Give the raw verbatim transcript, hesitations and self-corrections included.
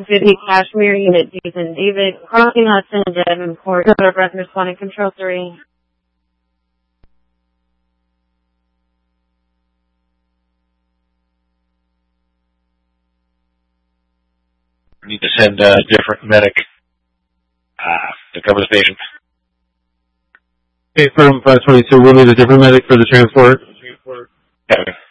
Mississippi, Kashmir, Unit Ethan David, crossing Hudson and Devonport, out of breath, responding Control three. Need to send a different medic uh, to cover the station. Okay, firm five twenty-two, we'll need a different medic for the transport. Okay.